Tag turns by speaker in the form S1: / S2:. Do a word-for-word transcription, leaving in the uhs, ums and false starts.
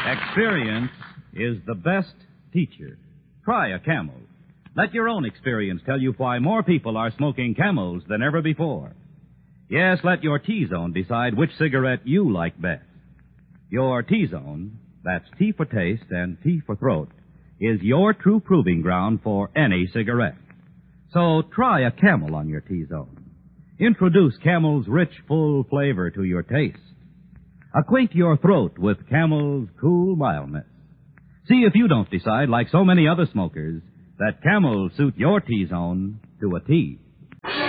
S1: Experience is the best teacher. Try a Camel. Let your own experience tell you why more people are smoking Camels than ever before. Yes, let your T-Zone decide which cigarette you like best. Your T-Zone, that's T for taste and T for throat, is your true proving ground for any cigarette. So try a Camel on your T-Zone. Introduce Camel's rich, full flavor to your taste. Acquaint your throat with Camel's cool mildness. See if you don't decide, like so many other smokers, that Camels suit your T-Zone to a T.